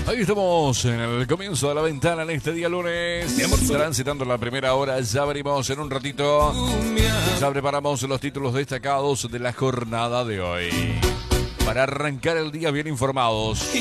Ahí estamos en el comienzo de la ventana en este día lunes. Transitando la primera hora, ya venimos en un ratito. Ya preparamos los títulos destacados de la jornada de hoy. Para arrancar el día bien informados.